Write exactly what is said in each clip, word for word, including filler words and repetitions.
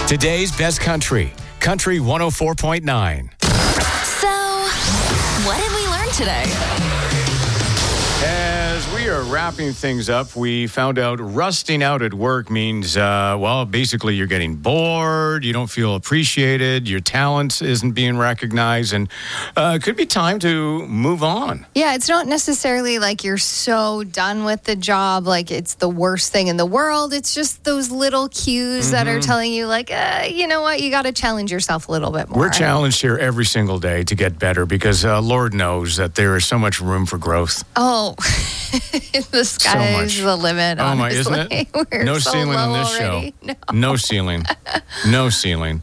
Today's best country, Country one oh four point nine. So, what did we learn today? As we are wrapping things up, we found out rusting out at work means, uh, well, basically you're getting bored, you don't feel appreciated, your talent isn't being recognized, and uh, it could be time to move on. Yeah, it's not necessarily like you're so done with the job, like it's the worst thing in the world. It's just those little cues mm-hmm. that are telling you, like, uh, you know what, you got to challenge yourself a little bit more. We're challenged here every single day to get better because uh, Lord knows that there is so much room for growth. Oh, the sky's so the limit, oh my, honestly. isn't it? We're no so ceiling low in this already. show. No. no ceiling. No ceiling.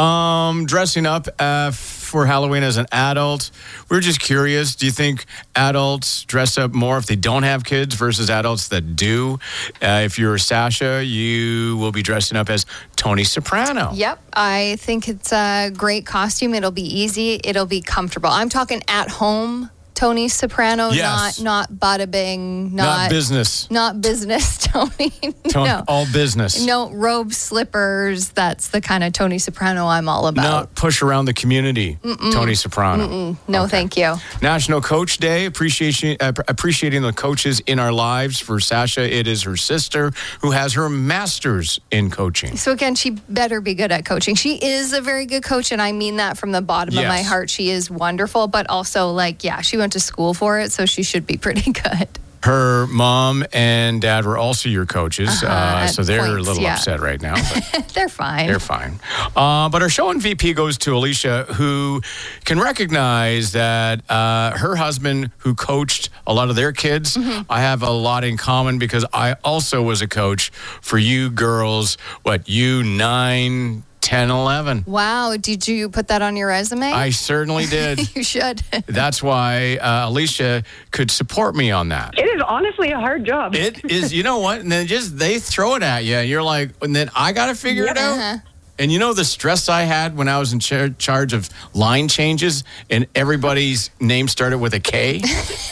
Um, dressing up uh, for Halloween as an adult. We're just curious. Do you think adults dress up more if they don't have kids versus adults that do? Uh, if you're Sasha, you will be dressing up as Tony Soprano. Yep. I think it's a great costume. It'll be easy. It'll be comfortable. I'm talking at home Tony Soprano, yes. not not bada bing, not, not business, not business Tony. Tony no, all business. No robe slippers. That's the kind of Tony Soprano I'm all about. Not push around the community, Mm-mm. Tony Soprano. Mm-mm. No, okay. Thank you. National Coach Day, appreciation, uh, appreciating the coaches in our lives. For Sasha, it is her sister who has her master's in coaching. So again, she better be good at coaching. She is a very good coach, and I mean that from the bottom yes. of my heart. She is wonderful, but also, like, yeah, she went to school for it, so she should be pretty good. Her mom and dad were also your coaches, uh-huh, uh, so they're points, a little yeah. upset right now. But they're fine. They're fine. Uh, but our show M V P goes to Alicia, who can recognize that uh, her husband, who coached a lot of their kids, mm-hmm. I have a lot in common because I also was a coach for you girls, what, you nine, ten, eleven. Wow. Did you put that on your resume? I certainly did. You should. That's why uh, Alicia could support me on that. It is honestly a hard job. It is, you know what? And then just they throw it at you. And you're like, and then I got to figure yeah. it out. Uh-huh. And you know the stress I had when I was in char- charge of line changes and everybody's name started with a K?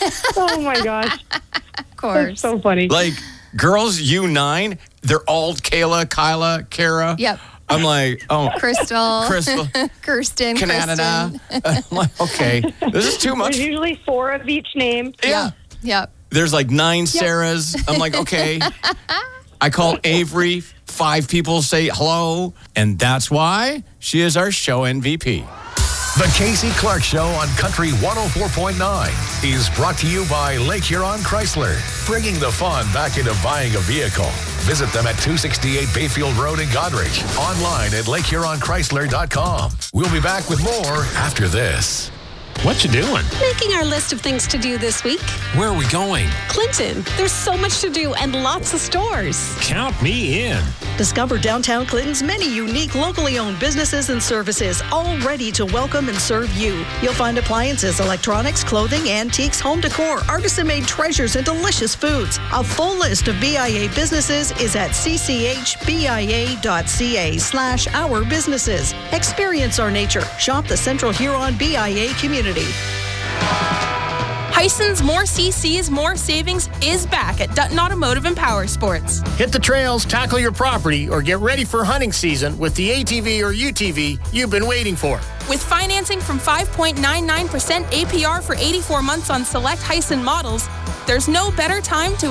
Oh, my gosh. Of course. That's so funny. Like, girls, U nine, they're all Kayla, Kyla, Kara. Yep. I'm like, oh. Crystal. Crystal. Kirsten. Canada. I'm like, okay, this is too much. There's usually four of each name. Yeah. Yep. There's like nine Sarahs. I'm like, okay. I call Avery. Five people say hello. And that's why she is our show M V P. The Casey Clark Show on Country one oh four point nine is brought to you by Lake Huron Chrysler, bringing the fun back into buying a vehicle. Visit them at two sixty-eight Bayfield Road in Goderich. Online at lake huron chrysler dot com. We'll be back with more after this. What you doing? Making our list of things to do this week. Where are we going? Clinton. There's so much to do and lots of stores. Count me in. Discover downtown Clinton's many unique locally owned businesses and services, all ready to welcome and serve you. You'll find appliances, electronics, clothing, antiques, home decor, artisan-made treasures, and delicious foods. A full list of B I A businesses is at cchbia.ca slash our businesses. Experience our nature. Shop the Central Huron B I A community. Hison's More C Cs, More Savings is back at Dutton Automotive and Power Sports. Hit the trails, tackle your property, or get ready for hunting season with the A T V or U T V you've been waiting for. With financing from five point nine nine percent A P R for eighty-four months on select Hyson models, there's no better time to